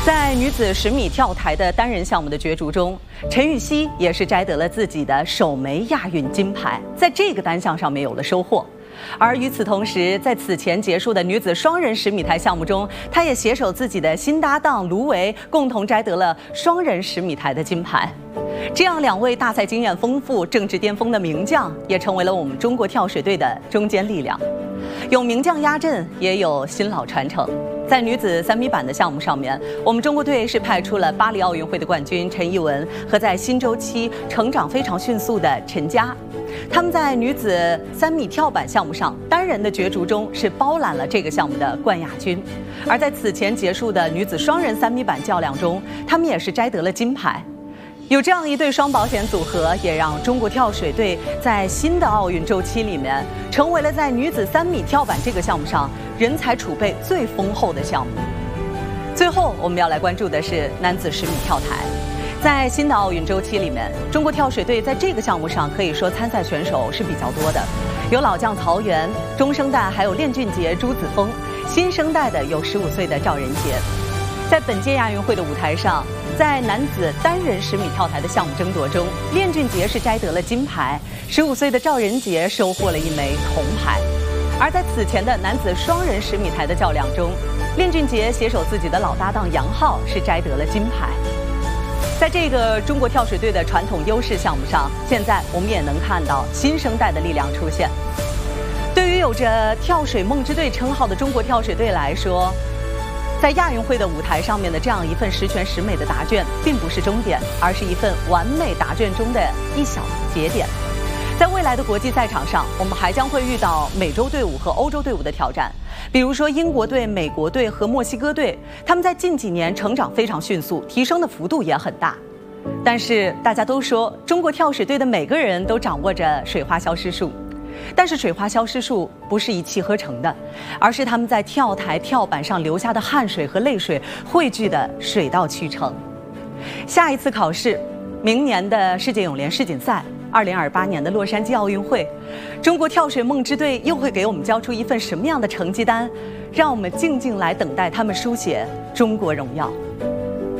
在女子10米跳台的单人项目的角逐中，陈芋汐也是摘得了自己的首枚亚运金牌，在这个单项上面有了收获。而与此同时，在此前结束的女子双人10米台项目中，她也携手自己的新搭档卢维，共同摘得了双人10米台的金牌。这样2位大赛经验丰富、政治巅峰的名将，也成为了我们中国跳水队的中坚力量。有名将压阵，也有新老传承。在女子3米板的项目上面，我们中国队是派出了巴黎奥运会的冠军陈艺文和在新周期成长非常迅速的陈佳。他们在女子3米跳板项目上单人的角逐中是包揽了这个项目的冠亚军。而在此前结束的女子双人3米板较量中，他们也是摘得了金牌。有这样一对双保险组合，也让中国跳水队在新的奥运周期里面，成为了在女子3米跳板这个项目上人才储备最丰厚的项目。最后，我们要来关注的是男子10米跳台。在新的奥运周期里面，中国跳水队在这个项目上可以说参赛选手是比较多的，有老将曹原，中生代还有练俊杰、朱子峰，新生代的有15岁的赵仁杰。在本届亚运会的舞台上，在男子单人10米跳台的项目争夺中，练俊杰是摘得了金牌，15岁的赵仁杰收获了1枚铜牌。而在此前的男子双人10米台的较量中，练俊杰携手自己的老搭档杨昊是摘得了金牌。在这个中国跳水队的传统优势项目上，现在我们也能看到新生代的力量出现。对于有着跳水梦之队称号的中国跳水队来说，在亚运会的舞台上面的这样一份十全十美的答卷，并不是终点，而是一份完美答卷中的一小节点。在未来的国际赛场上，我们还将会遇到美洲队伍和欧洲队伍的挑战，比如说英国队、美国队和墨西哥队，他们在近几年成长非常迅速，提升的幅度也很大。但是大家都说，中国跳水队的每个人都掌握着水花消失术。但是水花消失术不是一气呵成的，而是他们在跳台跳板上留下的汗水和泪水汇聚的水到渠成。下一次考试，明年的世界泳联世锦赛，2028年的洛杉矶奥运会，中国跳水梦之队又会给我们交出一份什么样的成绩单？让我们静静来等待他们书写中国荣耀。